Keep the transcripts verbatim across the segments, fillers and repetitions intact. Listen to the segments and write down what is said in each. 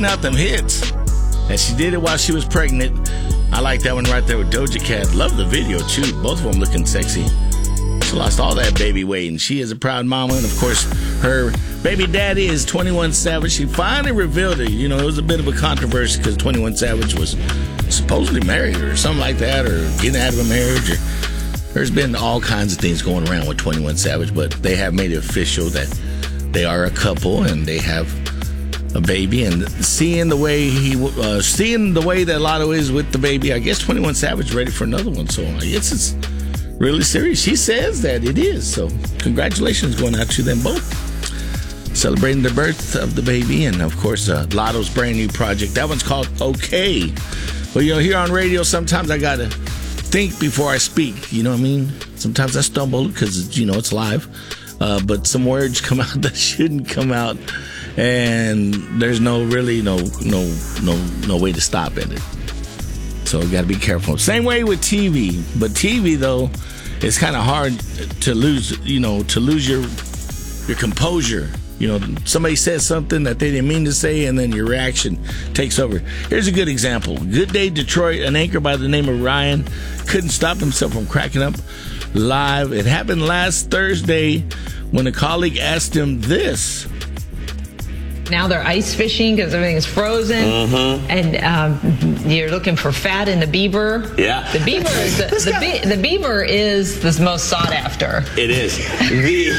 out them hits. And she did it while she was pregnant. I like that one right there with Doja Cat. Love the video, too. Both of them looking sexy. She lost all that baby weight, and she is a proud mama. And, of course, her baby daddy is twenty-one Savage. She finally revealed it. You know, it was a bit of a controversy because twenty-one Savage was supposedly married or something like that, or getting out of a marriage. Or, there's been all kinds of things going around with twenty-one Savage, but they have made it official that they are a couple and they have a baby. And seeing the way he, uh, seeing the way that Lotto is with the baby, I guess twenty-one Savage ready for another one. So I guess it's really serious. She says that it is. So congratulations going out to them both, celebrating the birth of the baby. And of course, uh, Lotto's brand new project. That one's called Okay. Well, you know, here on radio, sometimes I gotta think before I speak. You know what I mean? Sometimes I stumble because, you know, it's live. Uh, but some words come out that shouldn't come out, and there's no really no no no no way to stop at it. So we got to be careful. Same way with T V, but T V though, it's kind of hard to lose. You know, to lose your your composure. You know, somebody says something that they didn't mean to say, and then your reaction takes over. Here's a good example. Good Day Detroit, an anchor by the name of Ryan couldn't stop himself from cracking up live. It happened last Thursday when a colleague asked him this. Now they're ice fishing because everything is frozen, mm-hmm. and um, you're looking for fat in the beaver. Yeah, the beaver is the, the, be- the beaver is the most sought after. It is. The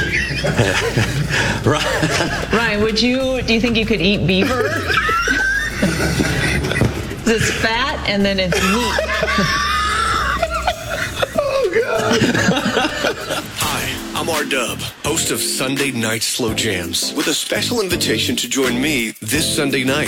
Ryan, would you? Do you think you could eat beaver? It's fat and then it's meat. Oh God. Hi, I'm R-Dub, host of Sunday Night Slow Jams, with a special invitation to join me this Sunday night.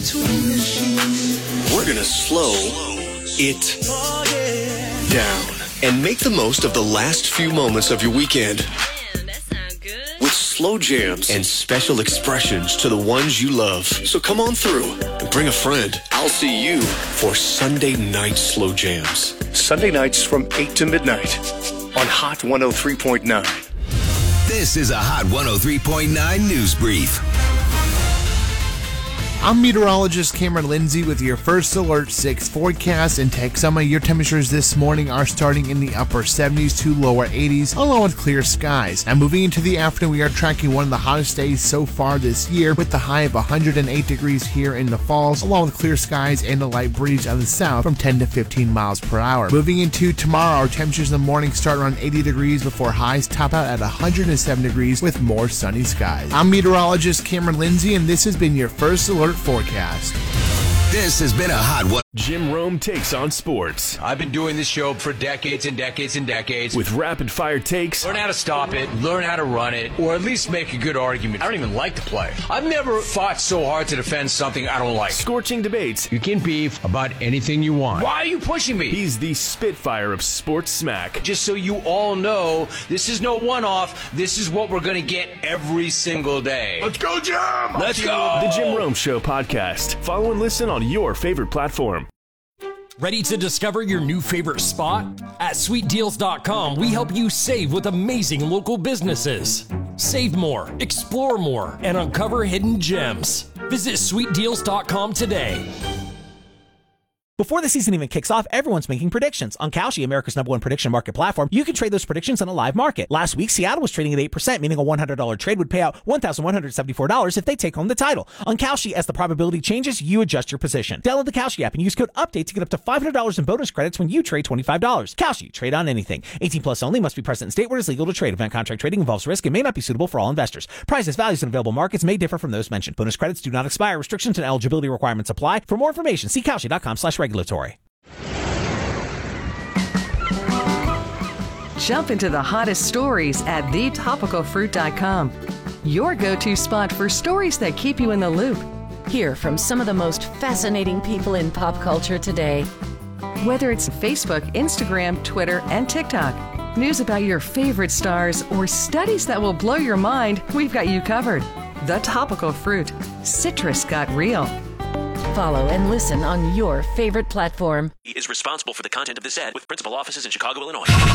We're gonna slow it down and make the most of the last few moments of your weekend. Man, that sounds good. With slow jams and special expressions to the ones you love. So come on through and bring a friend. I'll see you for Sunday Night Slow Jams. Sunday nights from eight to midnight on Hot one oh three point nine. This is a Hot one oh three point nine News Brief. I'm meteorologist Cameron Lindsay with your First Alert six forecast. In Texoma, your temperatures this morning are starting in the upper seventies to lower eighties, along with clear skies. Now, moving into the afternoon, we are tracking one of the hottest days so far this year, with the high of one hundred eight degrees here in the Falls, along with clear skies and a light breeze on the south from ten to fifteen miles per hour. Moving into tomorrow, our temperatures in the morning start around eighty degrees before highs top out at one hundred seven degrees with more sunny skies. I'm meteorologist Cameron Lindsay, and this has been your First Alert forecast. This has been a Hot One. Jim Rome takes on sports. I've been doing this show for decades and decades and decades. With rapid fire takes. Learn how to stop it, learn how to run it, or at least make a good argument. I don't even like to play. I've never fought so hard to defend something I don't like. Scorching debates. You can beef about anything you want. Why are you pushing me? He's the Spitfire of sports smack. Just so you all know, this is no one-off. This is what we're going to get every single day. Let's go, Jim! Let's go! The Jim Rome Show podcast. Follow and listen on your favorite platform. Ready to discover your new favorite spot? At sweet deals dot com, we help you save with amazing local businesses. Save more, explore more, and uncover hidden gems. Visit sweet deals dot com today. Before the season even kicks off, everyone's making predictions. On Kalshi, America's number one prediction market platform, you can trade those predictions on a live market. Last week, Seattle was trading at eight percent, meaning a one hundred dollars trade would pay out one thousand one hundred seventy-four dollars if they take home the title. On Kalshi, as the probability changes, you adjust your position. Download the Kalshi app and use code UPDATE to get up to five hundred dollars in bonus credits when you trade twenty-five dollars. Kalshi, trade on anything. eighteen plus only, must be present in state where it is legal to trade. Event contract trading involves risk and may not be suitable for all investors. Prices, values, and available markets may differ from those mentioned. Bonus credits do not expire. Restrictions and eligibility requirements apply. For more information, see Kalshi dot com slash regulatory. Jump into the hottest stories at the topical fruit dot com. Your go-to spot for stories that keep you in the loop. Hear from some of the most fascinating people in pop culture today. Whether it's Facebook, Instagram, Twitter, and TikTok, news about your favorite stars, or studies that will blow your mind, we've got you covered. The Topical Fruit. Citrus got real. Follow and listen on your favorite platform. He is responsible for the content of this ad with principal offices in Chicago, Illinois.